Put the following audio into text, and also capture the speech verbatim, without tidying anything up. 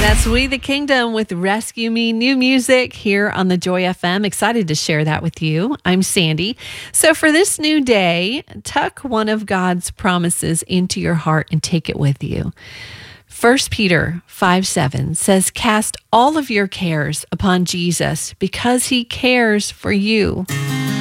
That's We the Kingdom with Rescue Me, new music here on the Joy F M. Excited to share that with you. I'm Sandy. So for this new day, tuck one of God's promises into your heart and take it with you. First Peter five seven says, cast all of your cares upon Jesus because he cares for you.